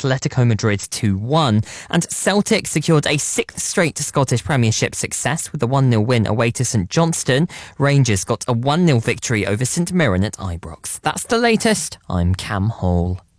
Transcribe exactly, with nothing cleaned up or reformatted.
Atletico Madrid two one. And Celtic secured a sixth straight Scottish Premiership success with a one nil win away to St Johnstone. Rangers got a one nil victory over St Mirren at Ibrox. That's the latest. I'm Cam Hall.